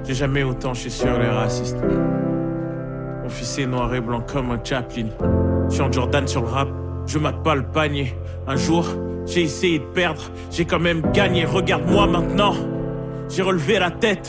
J'ai jamais autant chié sur les racistes. Mon fils est noir et blanc comme un Chaplin. Je suis en Jordan sur le rap, je mate pas le panier. Un jour, j'ai essayé de perdre, j'ai quand même gagné. Regarde-moi maintenant, j'ai relevé la tête.